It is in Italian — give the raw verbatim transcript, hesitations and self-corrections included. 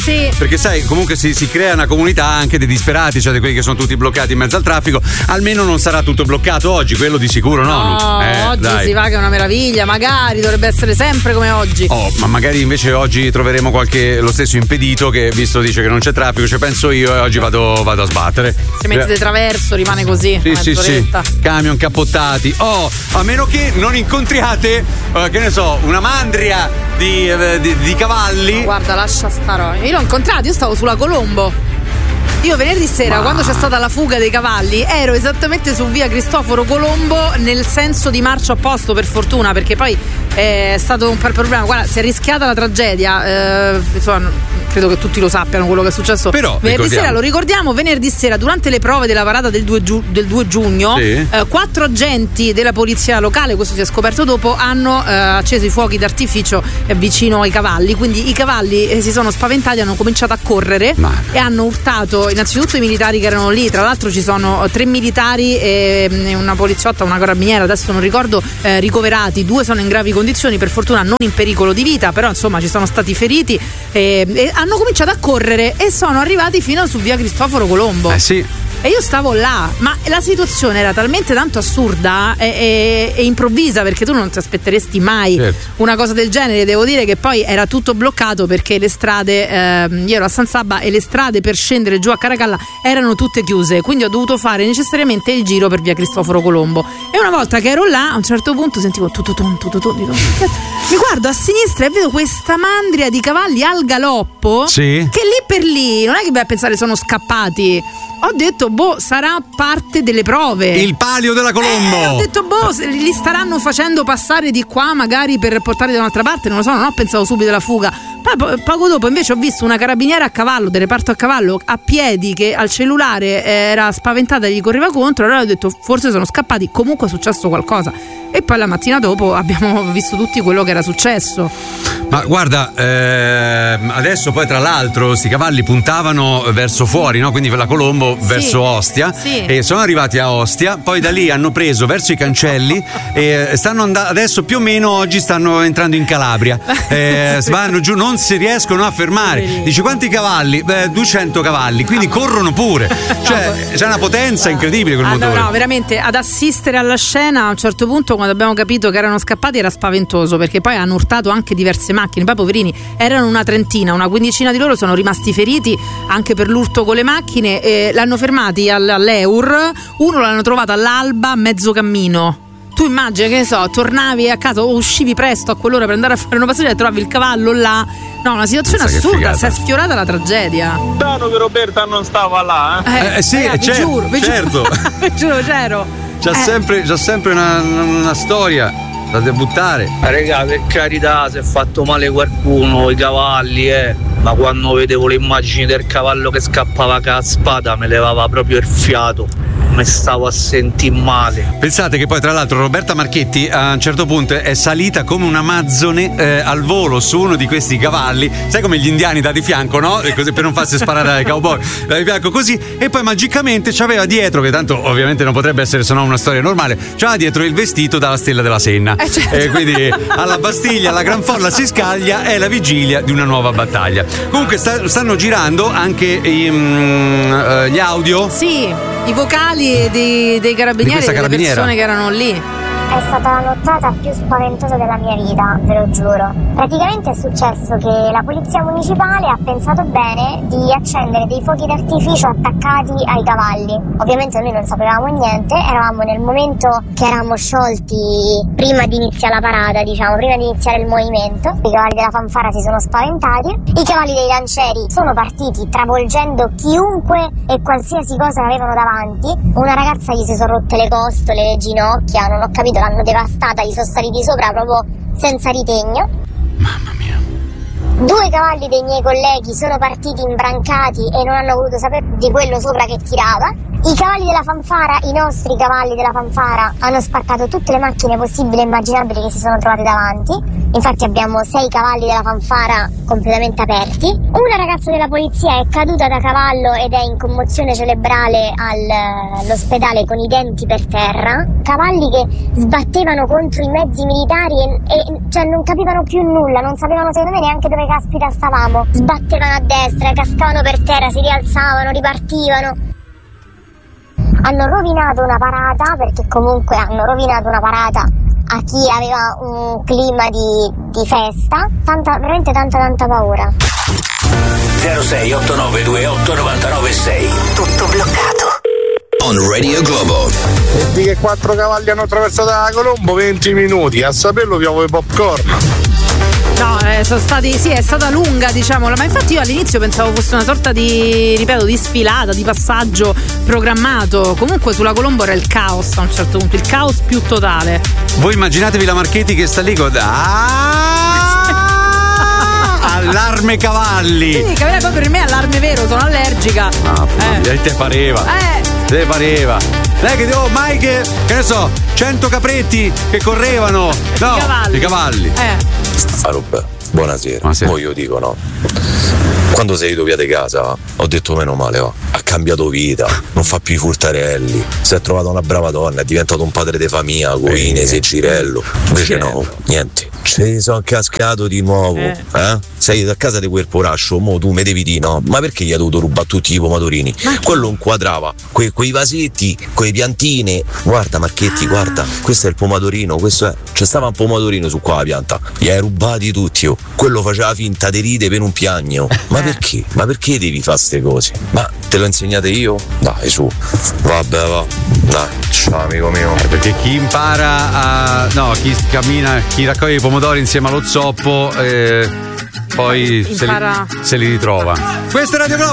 sì. Perché sai, comunque si, si crea una comunità anche dei disperati, cioè di quelli che sono tutti bloccati in mezzo al traffico. Almeno non sarà tutto bloccato oggi, quello di sicuro no. No, eh, oggi dai. si va che è una meraviglia, magari dovrebbe essere sempre come oggi. Oh, ma magari invece oggi troveremo qualche lo stesso impedito che visto dice che non c'è traffico, cioè penso io e oggi vado, vado a sbattere. Se metti di traverso rimane così. Sì, sì, sì. Camion cappottati. Oh, a meno che non incontriate, uh, che ne so, una mandria di, uh, di, di cavalli. Guarda, lascia stare. Io l'ho incontrato, io stavo sulla Colombo. Io venerdì sera, Ma... quando c'è stata la fuga dei cavalli, ero esattamente su via Cristoforo Colombo nel senso di marcia opposto, per fortuna, perché poi è stato un bel problema. Guarda, si è rischiata la tragedia, eh, insomma, credo che tutti lo sappiano quello che è successo. Però, venerdì ricordiamo. sera, lo ricordiamo, venerdì sera durante le prove della parata del due, giu- del due giugno, sì. eh, quattro agenti della polizia locale, questo si è scoperto dopo, hanno eh, acceso i fuochi d'artificio eh, vicino ai cavalli, quindi i cavalli eh, si sono spaventati, hanno cominciato a correre Ma... e hanno urtato innanzitutto i militari che erano lì. Tra l'altro ci sono tre militari e una poliziotta, una carabiniera, adesso non ricordo, eh, ricoverati. Due sono in gravi condizioni, per fortuna non in pericolo di vita, però insomma ci sono stati feriti e, e hanno cominciato a correre e sono arrivati fino su via Cristoforo Colombo. Eh sì. E io stavo là, ma la situazione era talmente tanto assurda e, e, e improvvisa, perché tu non ti aspetteresti mai certo. una cosa del genere. Devo dire che poi era tutto bloccato perché le strade, eh, io ero a San Sabba e le strade per scendere giù a Caracalla erano tutte chiuse, quindi ho dovuto fare necessariamente il giro per via Cristoforo Colombo. E una volta che ero là, a un certo punto sentivo tututun, tututun, dico, mi guardo a sinistra e vedo questa mandria di cavalli al galoppo, sì. che lì per lì non è che vai a pensare sono scappati. Ho detto, boh, sarà parte delle prove. Il palio della Colombo. Eh, ho detto, boh, li staranno facendo passare di qua magari per portarli da un'altra parte, non lo so, non ho pensato subito alla fuga. Poi poco dopo invece ho visto una carabiniera a cavallo, del reparto a cavallo, a piedi, che al cellulare era spaventata e gli correva contro. Allora ho detto, forse sono scappati, comunque è successo qualcosa. E poi la mattina dopo abbiamo visto tutti quello che era successo. Ma guarda, ehm, adesso poi tra l'altro sti cavalli puntavano verso fuori, no? Quindi per la Colombo sì. verso Ostia, sì. e sono arrivati a Ostia, poi da lì hanno preso verso i cancelli e stanno and- adesso più o meno oggi stanno entrando in Calabria. Eh, vanno giù, non si riescono a fermare. Dici quanti cavalli? Beh, duecento cavalli, quindi no. corrono pure. Cioè, c'è una potenza incredibile quel ah, motore. No, no, veramente ad assistere alla scena a un certo punto, quando abbiamo capito che erano scappati, era spaventoso, perché poi hanno urtato anche diverse macchine. Poi poverini, erano una trentina, una quindicina di loro sono rimasti feriti anche per l'urto con le macchine. E l'hanno fermati all'Eur, uno l'hanno trovato all'alba a mezzo cammino. Tu immagini, che ne so, tornavi a casa o uscivi presto a quell'ora per andare a fare una passeggiata e trovavi il cavallo là. No, una situazione Pensa assurda, si è sfiorata la tragedia. Dano che Roberta non stava là, eh? Eh, eh sì, eh, vi certo, giuro, vi certo. giuro, vi giuro, c'ero. C'ha eh. sempre, c'ha sempre una, una storia da debuttare. Raga, per carità, si è fatto male qualcuno, i cavalli, eh. Ma quando vedevo le immagini del cavallo che scappava con la spada mi levava proprio il fiato. Mi stavo a sentire male. Pensate che poi tra l'altro Roberta Marchetti a un certo punto è salita come una mazzone eh, al volo su uno di questi cavalli, sai come gli indiani da di fianco, no? E così per non farsi sparare ai cowboy, da di fianco così, e poi magicamente c'aveva dietro, che tanto ovviamente non potrebbe essere se no una storia normale, c'aveva dietro il vestito dalla Stella della Senna, eh, certo. E quindi alla Bastiglia la Gran Folla si scaglia, è la vigilia di una nuova battaglia. Comunque sta, stanno girando anche i, mm, gli audio, sì, i vocali dei, dei carabinieri e delle persone che erano lì. È stata la nottata più spaventosa della mia vita, ve lo giuro. Praticamente è successo che la polizia municipale ha pensato bene di accendere dei fuochi d'artificio attaccati ai cavalli. Ovviamente noi non sapevamo niente, eravamo nel momento che eravamo sciolti prima di iniziare la parata, diciamo, prima di iniziare il movimento. I cavalli della fanfara si sono spaventati, i cavalli dei lancieri sono partiti travolgendo chiunque e qualsiasi cosa che avevano davanti. Una ragazza gli si sono rotte le costole, le ginocchia, non ho capito, l'hanno devastata, gli sono saliti sopra proprio senza ritegno. Mamma mia. Due cavalli dei miei colleghi sono partiti imbrancati e non hanno voluto sapere di quello sopra che tirava. I cavalli della fanfara, i nostri cavalli della fanfara, hanno spaccato tutte le macchine possibili e immaginabili che si sono trovate davanti. Infatti abbiamo sei cavalli della fanfara completamente aperti. Una ragazza della polizia è caduta da cavallo ed è in commozione cerebrale al, all'ospedale con i denti per terra. Cavalli che sbattevano contro i mezzi militari e, e cioè non capivano più nulla, non sapevano secondo me neanche dove caspita stavamo. Sbattevano a destra, cascavano per terra, si rialzavano, ripartivano. Hanno rovinato una parata, perché comunque hanno rovinato una parata a chi aveva un clima di, di festa. Tanta, veramente tanta tanta paura. zero sei otto nove due otto nove nove sei. Tutto bloccato. On Radio Globo. E di che quattro cavalli hanno attraversato la Colombo, venti minuti, a saperlo piove popcorn. No, eh, sono stati, sì, è stata lunga, diciamola, ma infatti io all'inizio pensavo fosse una sorta di, ripeto, di sfilata, di passaggio programmato. Comunque sulla Colombo era il caos a un certo punto, il caos più totale. Voi immaginatevi la Marchetti che sta lì con ah! allarme cavalli. Sì, che poi per me è allarme vero, sono allergica. Ah, eh. te pareva. Eh. Te pareva. Lei che oh, mai che, che ne so, cento capretti che correvano. No, i cavalli. I cavalli. Eh. Ah, Robè, buonasera. Buonasera. Mo io dico no. Quando sei tu via di casa ho detto meno male, va. Ha cambiato vita, non fa più i furtarelli, si è trovata una brava donna, è diventato un padre di famiglia, con Ines e Girello. Invece no, niente. Ci sono cascato di nuovo, eh? eh? Sei a casa di quel poraccio, mo tu mi devi dire no, ma perché gli ha dovuto rubare tutti i pomodorini? Quello inquadrava que, quei vasetti, quei piantine. Guarda Marchetti, guarda, questo è il pomodorino, questo è. C'è stava un pomodorino su qua la pianta, gli hai rubati tutti, oh. Quello faceva finta di ride per un piagno. Ma perché? Ma perché devi fare ste cose? Ma te lo insegnate io? Dai su, vabbè va, dai, ciao amico mio. Eh, perché chi impara a. No, chi cammina, chi raccoglie i pomodori insieme allo zoppo, eh, poi se li, se li ritrova. Questa è Radio Globo.